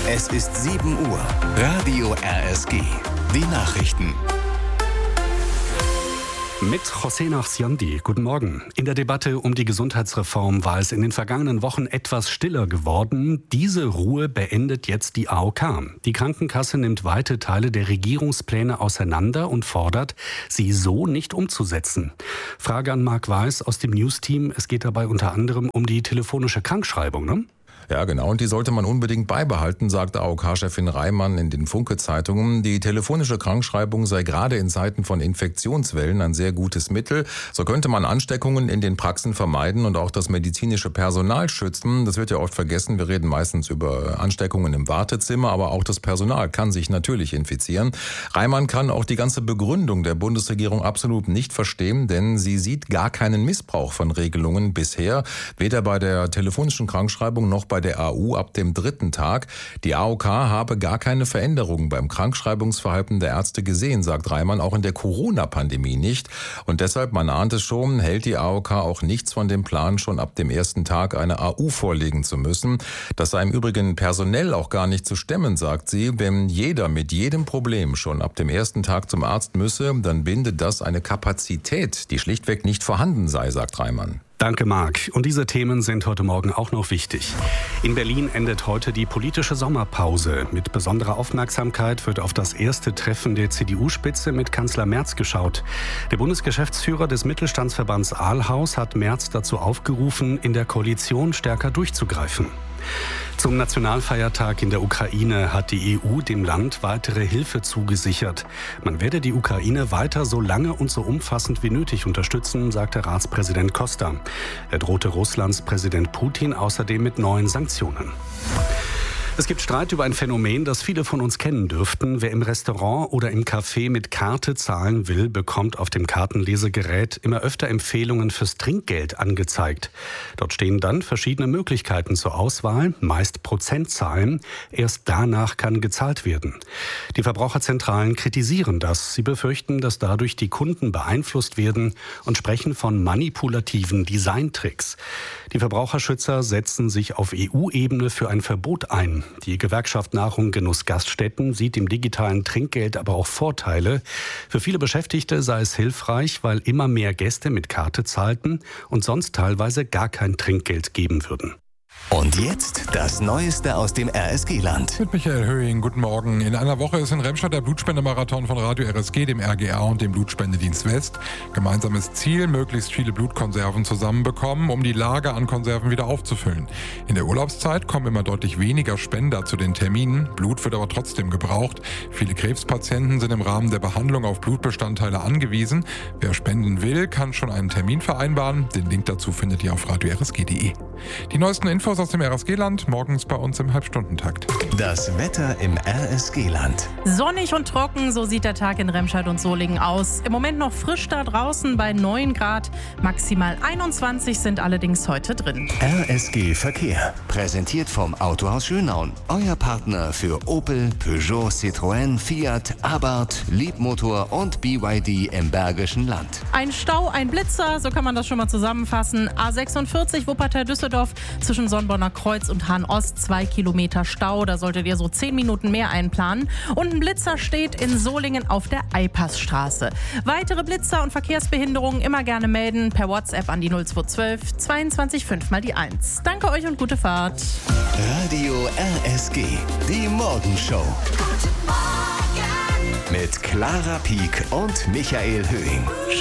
Es ist 7 Uhr. Radio RSG. Die Nachrichten. Mit José Nachsiandi. Guten Morgen. In der Debatte um die Gesundheitsreform war es in den vergangenen Wochen etwas stiller geworden. Diese Ruhe beendet jetzt die AOK. Die Krankenkasse nimmt weite Teile der Regierungspläne auseinander und fordert, sie so nicht umzusetzen. Frage an Marc Weiß aus dem News-Team. Es geht dabei unter anderem um die telefonische Krankschreibung, ne? Ja, genau. Und die sollte man unbedingt beibehalten, sagt AOK-Chefin Reimann in den Funke-Zeitungen. Die telefonische Krankschreibung sei gerade in Zeiten von Infektionswellen ein sehr gutes Mittel. So könnte man Ansteckungen in den Praxen vermeiden und auch das medizinische Personal schützen. Das wird ja oft vergessen. Wir reden meistens über Ansteckungen im Wartezimmer, aber auch das Personal kann sich natürlich infizieren. Reimann kann auch die ganze Begründung der Bundesregierung absolut nicht verstehen, denn sie sieht gar keinen Missbrauch von Regelungen bisher, weder bei der telefonischen Krankschreibung noch bei der AU ab dem 3. Tag. Die AOK habe gar keine Veränderungen beim Krankschreibungsverhalten der Ärzte gesehen, sagt Reimann, auch in der Corona-Pandemie nicht. Und deshalb, man ahnt es schon, hält die AOK auch nichts von dem Plan, schon ab dem 1. Tag eine AU vorlegen zu müssen. Das sei im Übrigen personell auch gar nicht zu stemmen, sagt sie. Wenn jeder mit jedem Problem schon ab dem 1. Tag zum Arzt müsse, dann bindet das eine Kapazität, die schlichtweg nicht vorhanden sei, sagt Reimann. Danke, Marc. Und diese Themen sind heute Morgen auch noch wichtig. In Berlin endet heute die politische Sommerpause. Mit besonderer Aufmerksamkeit wird auf das erste Treffen der CDU-Spitze mit Kanzler Merz geschaut. Der Bundesgeschäftsführer des Mittelstandsverbands Ahlhaus hat Merz dazu aufgerufen, in der Koalition stärker durchzugreifen. Zum Nationalfeiertag in der Ukraine hat die EU dem Land weitere Hilfe zugesichert. Man werde die Ukraine weiter so lange und so umfassend wie nötig unterstützen, sagte Ratspräsident Costa. Er drohte Russlands Präsident Putin außerdem mit neuen Sanktionen. Es gibt Streit über ein Phänomen, das viele von uns kennen dürften. Wer im Restaurant oder im Café mit Karte zahlen will, bekommt auf dem Kartenlesegerät immer öfter Empfehlungen fürs Trinkgeld angezeigt. Dort stehen dann verschiedene Möglichkeiten zur Auswahl, meist Prozentzahlen. Erst danach kann gezahlt werden. Die Verbraucherzentralen kritisieren das. Sie befürchten, dass dadurch die Kunden beeinflusst werden und sprechen von manipulativen Designtricks. Die Verbraucherschützer setzen sich auf EU-Ebene für ein Verbot ein. Die Gewerkschaft Nahrung Genuss Gaststätten sieht im digitalen Trinkgeld aber auch Vorteile. Für viele Beschäftigte sei es hilfreich, weil immer mehr Gäste mit Karte zahlten und sonst teilweise gar kein Trinkgeld geben würden. Und jetzt das Neueste aus dem RSG-Land. Mit Michael Höhing, guten Morgen. In einer Woche ist in Remscheid der Blutspendemarathon von Radio RSG, dem RGA und dem Blutspendedienst West. Gemeinsames Ziel, möglichst viele Blutkonserven zusammenbekommen, um die Lager an Konserven wieder aufzufüllen. In der Urlaubszeit kommen immer deutlich weniger Spender zu den Terminen. Blut wird aber trotzdem gebraucht. Viele Krebspatienten sind im Rahmen der Behandlung auf Blutbestandteile angewiesen. Wer spenden will, kann schon einen Termin vereinbaren. Den Link dazu findet ihr auf radiorsg.de. Die neuesten Infos aus dem RSG-Land, morgens bei uns im Halbstundentakt. Das Wetter im RSG-Land. Sonnig und trocken, so sieht der Tag in Remscheid und Solingen aus. Im Moment noch frisch da draußen bei 9 Grad. Maximal 21 sind allerdings heute drin. RSG Verkehr. Präsentiert vom Autohaus Schönaun. Euer Partner für Opel, Peugeot, Citroën, Fiat, Abarth, Leapmotor und BYD im Bergischen Land. Ein Stau, ein Blitzer, so kann man das schon mal zusammenfassen. A46 Wuppertal-Düsseldorf zwischen Sonnborner Kreuz und Hahn-Ost 2 Kilometer Stau. Da solltet ihr so 10 Minuten mehr einplanen. Und ein Blitzer steht in Solingen auf der Eipassstraße. Weitere Blitzer und Verkehrsbehinderungen immer gerne melden per WhatsApp an die 0212 22 5 mal die 1. Danke euch und gute Fahrt. Radio RSG, die Morgenshow. Guten Morgen. Mit Clara Pieck und Michael Höhing.